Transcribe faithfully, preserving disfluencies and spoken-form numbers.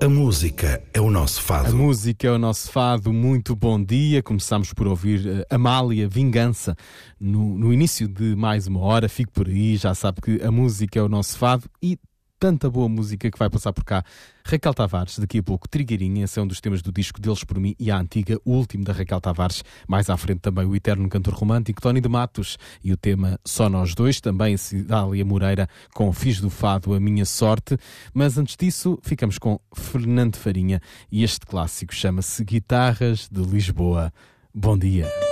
A música é o nosso fado. A música é o nosso fado. Muito bom dia. Começamos por ouvir uh, Amália, Vingança, no, no início de mais uma hora. Fique por aí, já sabe que a música é o nosso fado e tanta boa música que vai passar por cá. Raquel Tavares, daqui a pouco, Trigueirinha, esse é um dos temas do disco Deles por Mim e a Antiga, o último da Raquel Tavares. Mais à frente também o eterno cantor romântico Tony de Matos e o tema Só Nós Dois, também Cidália Moreira com Fiz do Fado a Minha Sorte. Mas antes disso, ficamos com Fernando Farinha e este clássico chama-se Guitarras de Lisboa. Bom dia.